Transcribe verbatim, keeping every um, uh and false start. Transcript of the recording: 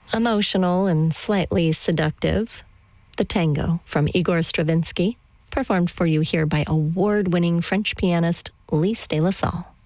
Emotional and slightly seductive, the tango from Igor Stravinsky, performed for you here by award-winning French pianist Lise de la Salle.